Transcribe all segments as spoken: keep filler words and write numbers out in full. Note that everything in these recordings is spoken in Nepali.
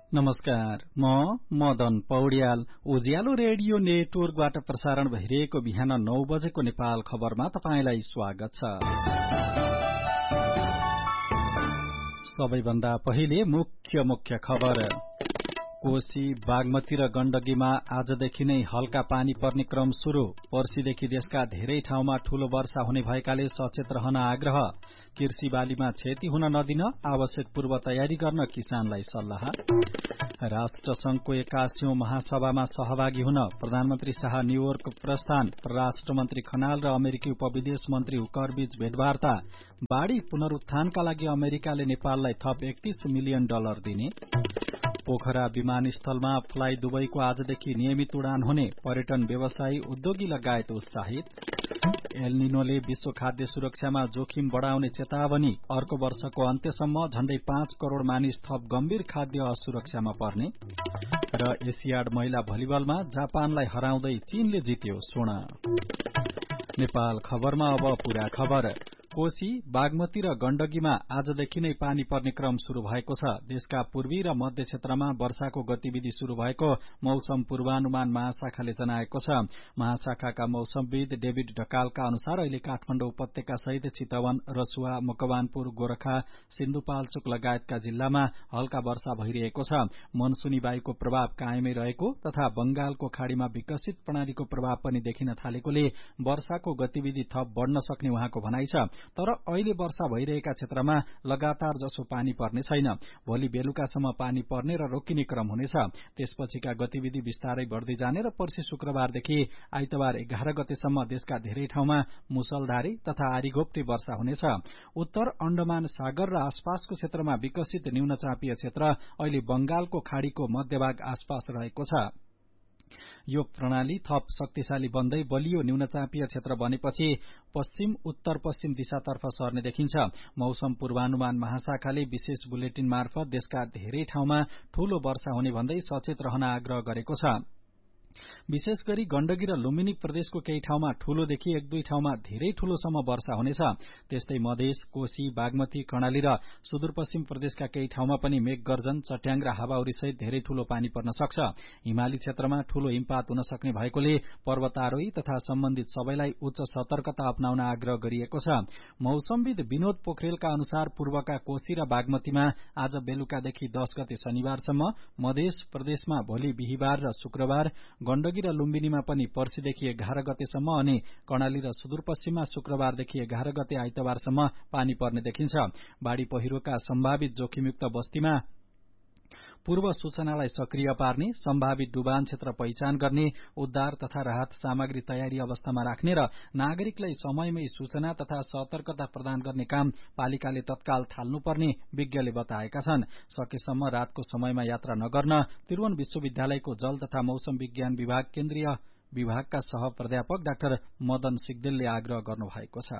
नमस्कार, म मदन पौड्याल उज्यालो रेडियो नेटवर्कबाट प्रसारण भइरहेको बिहान नौ बजेको नेपाल खबरमा तपाईंलाई स्वागत छ। सबैभन्दा पहिले मुख्य मुख्य खबर। कोशी, बागमती र गण्डकीमा आजदेखि नै हल्का पानी पर्ने क्रम शुरू। पर्सीदेखि देशका धेरै ठाउँमा ठूलो वर्षा हुने भएकाले सचेत रहन आग्रह। कृषि बालीमा क्षति हुन नदिन आवश्यक पूर्व तयारी गर्न किसानलाई सल्लाह। राष्ट्रसंघको एकासीौं महासभामा सहभागी हुन प्रधानमन्त्री शाह न्यूयोर्क प्रस्थान। परराष्ट्र मन्त्री खनाल र अमेरिकी उपविदेश मन्त्री हुकरबीच भेटवार्ता। बाढ़ी पुनरुत्थानका लागि अमेरिकाले नेपाललाई थप एकतीस मिलियन डलर दिने। पोखरा विमानस्थलमा फ्लाई दुबईको आजदेखि नियमित उडान हुने। पर्यटन व्यवसायी, उद्योगी लगायत उत्साहित। एलनिनोले विश्व खाद्य सुरक्षामा जोखिम बढ़ाउने चेतावनी। अर्को वर्षको अन्त्यसम्म झण्डै पाँच करोड़ मानिस थप गम्भीर खाद्य असुरक्षामा पर्ने। र एसियाड महिला भलिबलमा जापानलाई हराउँदै चीनले जित्यो स्वर्ण। नेपाल खबरमा अब पूरा खबर। कोशी, बागमती र गण्डकीमा आजदेखि नै पानी पर्ने क्रम शुरू भएको छ। देशका पूर्वी र मध्य क्षेत्रमा वर्षाको गतिविधि शुरू भएको मौसम पूर्वानुमान महाशाखाले जनाएको छ। महाशाखाका मौसमविद डेभिड ढकालका अनुसार अहिले काठमाडौँ उपत्यका सहित चितवन, रसुवा, मकवानपुर, गोरखा, सिन्धुपाल्चोक लगायतका जिल्लामा हल्का वर्षा भइरहेको छ। मनसुनी वायुको प्रभाव कायमै रहेको तथा बंगालको खाड़ीमा विकसित प्रणालीको प्रभाव पनि देखिन थालेकोले वर्षाको गतिविधि थप बढ़न सक्ने उहाँको भनाइ छ। तर अहिले वर्षा भइरहेका क्षेत्रमा लगातार जसो पानी पर्ने छैन। भोलि बेलुकासम्म पानी पर्ने र रोकिने क्रम हुनेछ। त्यसपछिका गतिविधि बिस्तारै बढ़दै जाने र पर्सि शुक्रबारदेखि आइतबार एघार गतेसम्म देशका धेरै ठाउँमा मुसलधारे तथा आरीघोप्टे वर्षा हुनेछ। उत्तर अंडमान सागर र आसपासको क्षेत्रमा विकसित न्यूनचापीय क्षेत्र अहिले बंगालको खाड़ीको मध्यभाग आसपास रहेको छ। यो प्रणाली थप शक्तिशाली बन्दै बलियो न्यूनचापीय क्षेत्र बनेपछि पश्चिम उत्तर पश्चिम दिशातर्फ सर्ने देखिन्छ। मौसम पूर्वानुमान महाशाखाले विशेष बुलेटिन मार्फत देशका धेरै ठाउँमा ठूलो वर्षा हुने भन्दै सचेत रहन आग्रह गरेको छ। विशेष गरी गण्डकी र लुम्बिनी प्रदेशको केही ठाउँमा ठूलोदेखि एक दुई ठाउँमा धेरै ठूलोसम्म वर्षा हुनेछ। त्यस्तै मधेस, कोशी, बागमती, कर्णाली र सुदूरपश्चिम प्रदेशका केही ठाउँमा पनि मेघगर्जन, चट्याङ र हावाहुरी सहित धेरै ठूलो पानी पर्न सक्छ। हिमाली क्षेत्रमा ठूलो हिमपात हुन सक्ने भएकोले पर्वतारोही तथा सम्बन्धित सबैलाई उच्च सतर्कता अपनाउन आग्रह गरिएको छ। मौसमविद विनोद पोखरेलका अनुसार पूर्वका कोशी र बागमतीमा आज बेलुकादेखि दस गते शनिबारसम्म, मधेस प्रदेशमा भोलि बिहिबार र शुक्रबार, गण्डकी र लुम्बिनीमा पनि पर्सिदेखि एघार गतेसम्म अनि कर्णाली र सुदूरपश्चिममा शुक्रबारदेखि एघार गते आइतबारसम्म पानी पर्ने देखिन्छ। बाढ़ी पहिरोका सम्भावित जोखिमयुक्त बस्तीमा पूर्व सूचनालाई सक्रिय पार्ने, सम्भावित डुबान क्षेत्र पहिचान गर्ने, उद्धार तथा राहत सामग्री तयारी अवस्थामा राख्ने र नागरिकलाई समयमै सूचना तथा सतर्कता प्रदान गर्ने काम पालिकाले तत्काल थाल्नुपर्ने विज्ञले बताएका छन्। सकेसम्म रातको समयमा यात्रा नगर्न त्रिभुवन विश्वविद्यालयको जल तथा मौसम विज्ञान विभाग केन्द्रीय विभागका सह प्राध्यापक डाक्टर मदन सिग्देलले आग्रह गर्नुभएको छ।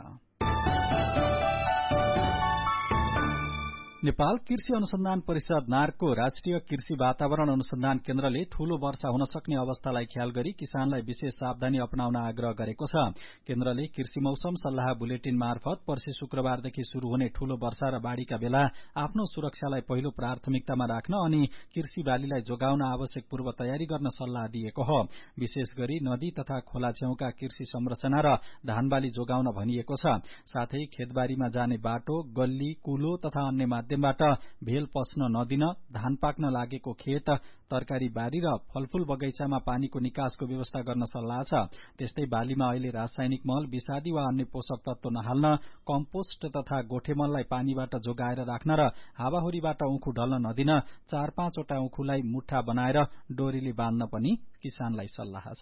नेपाल कृषि अनुसन्धान परिषद नार्को राष्ट्रिय कृषि वातावरण अनुसन्धान केन्द्रले ठूलो वर्षा हुन सक्ने अवस्थालाई ख्याल गरी किसानलाई विशेष सावधानी अपनाउन आग्रह गरेको छ। केन्द्रले कृषि मौसम सल्लाह बुलेटिन मार्फत पर्सि शुक्रबारदेखि शुरू हुने ठूलो वर्षा र बाढ़ीका बेला आफ्नो सुरक्षालाई पहिलो प्राथमिकतामा राख्न अनि कृषि बालीलाई जोगाउन आवश्यक पूर्व तयारी गर्न सल्लाह दिएको हो। विशेष गरी नदी तथा खोला छेउका कृषि संरचना र धानबाली जोगाउन भनिएको छ। साथै खेतबारीमा जाने बाटो, गल्ली, कुलो तथा अन्य माध्यमबाट भेल पस्न नदिन, धान पाक्न लागेको खेत, तरकारी बारी र फलफूल बगैंचामा पानीको निकासको व्यवस्था गर्न सल्लाह छ। त्यस्तै बालीमा अहिले रासायनिक मल, विषादी वा अन्य पोषक तत्व नहाल्न, कम्पोस्ट तथा गोठेमललाई पानीबाट जोगाएर राख्न र हावाहुरीबाट उखु ढल्न नदिन चार पाँचवटा उखुलाई मुठा बनाएर डोरीले बाँध्न पनि किसानलाई सल्लाह छ।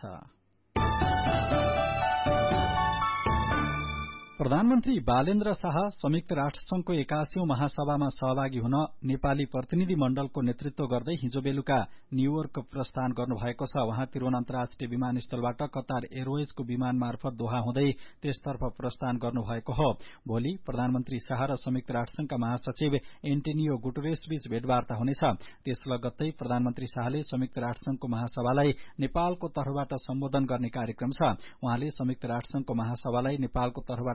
प्रधानमन्त्री बालेन्द्र शाह संयुक्त राष्ट्रसंघको एकासीौं महासभामा सहभागी हुन नेपाली प्रतिनिधि मण्डलको नेतृत्व गर्दै हिजो बेलुका न्यूयोर्क प्रस्थान गर्नुभएको छ। उहाँ त्रिभुवन अन्तर्राष्ट्रिय विमानस्थलबाट कतार एयरवेजको विमान मार्फत दोहा हुँदै त्यसतर्फ प्रस्थान गर्नुभएको हो। भोलि प्रधानमन्त्री शाह र संयुक्त राष्ट्रसंघका महासचिव एन्टोनियो गुटेरेसबीच भेटवार्ता हुनेछ। त्यस लगत्तै प्रधानमन्त्री शाहले संयुक्त राष्ट्रसंघको महासभालाई नेपालको तर्फबाट सम्बोधन गर्ने कार्यक्रम छ। उहाँले संयुक्त राष्ट्रसंघको महासभालाई नेपालको तर्फबाट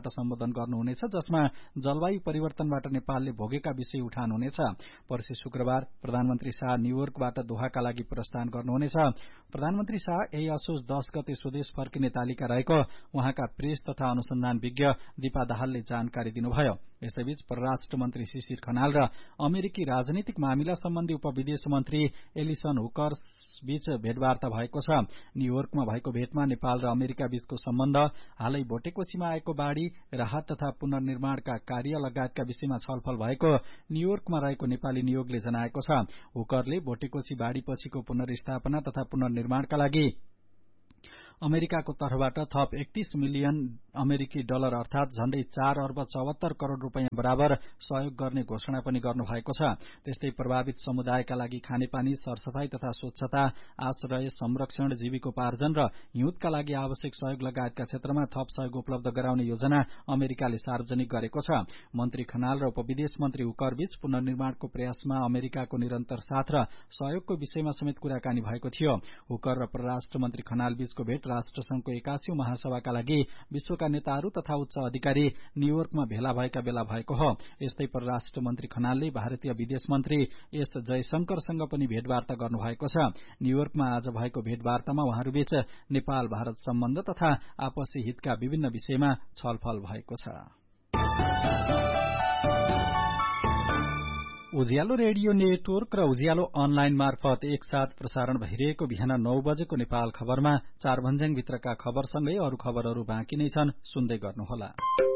सम्बोधन गर्नुहुनेछ, जसमा जलवायु परिवर्तनबाट नेपालले भोगेका विषय उठाउनुहुनेछ। पर्सि शुक्रबार प्रधानमन्त्री शाह न्यूयोर्कबाट दोहाका लागि प्रस्थान गर्नुहुनेछ। प्रधानमन्त्री शाह यही असोज दश गते स्वदेश फर्किने तालिका रहेको उहाँका प्रेस तथा अनुसन्धान विज्ञ दीपा दाहालले जानकारी दिनुभयो। यसैबीच परराष्ट्र मन्त्री शिशिर खनाल र अमेरिकी राजनीतिक मामिला सम्बन्धी उपविदेश मन्त्री एलिसन हुकर बीच भेटवार्ता भएको छ। न्यूयोर्कमा भएको भेटमा नेपाल र अमेरिका बीचको सम्बन्ध, हालै भोटेकोशीमा आएको बाढ़ी, राहत तथा पुनर्निर्माणका कार्य लगायतका विषयमा छलफल भएको न्यूयोर्कमा रहेको नेपाली नियोगले जनाएको छ। हुकरले भोटेकोशी बाढ़ीपछिको पुनर्स्थापना तथा पुनर्निर्माणका लागि अमेरिकाको तर्फबाट थप एकतीस मिलियन अमेरिकी डलर अर्थात झण्डै चार अर्ब चौहत्तर करोड़ रूपियाँ बराबर सहयोग गर्ने घोषणा पनि गर्नु भएको छ। त्यस्तै प्रभावित समुदायका लागि खानेपानी, सरसफाई तथा स्वच्छता, आश्रय, संरक्षण, जीविकोपार्जन र हिउँदका लागि आवश्यक सहयोग लगायतका क्षेत्रमा थप सहयोग उपलब्ध गराउने योजना अमेरिकाले सार्वजनिक गरेको छ। मन्त्री खनाल र उपविदेश मन्त्री हुकरबीच पुनर्निर्माणको प्रयासमा अमेरिकाको निरन्तर साथ र सहयोगको विषयमा समेत कुराकानी भएको थियो। हुकर र परराष्ट्र मन्त्री खनाल बीचको भेट राष्ट्रसंघको एकासी महासभाका लागि विश्वका नेताहरू तथा उच्च अधिकारी न्यूयोर्कमा भेला भएका बेला भएको हो। यस्तै परराष्ट्र मन्त्री खनालले भारतीय विदेश मन्त्री एस जयशंकरसँग पनि भेटवार्ता गर्नुभएको छ। न्यूयोर्कमा आज भएको भेटवार्तामा उहाँहरूबीच नेपाल भारत सम्बन्ध तथा आपसी हितका विभिन्न विषयमा छलफल भएको छ। उज्यालो रेडियो नेटवर्क र उज्यालो अनलाइन मार्फत एकसाथ प्रसारण भइरहेको बिहान नौ बजेको नेपाल खबरमा चार भन्ज्याङ भित्रका खबरसँगै अरू खबरहरू बाँकी नै छन्, सुन्दै गर्नुहोला।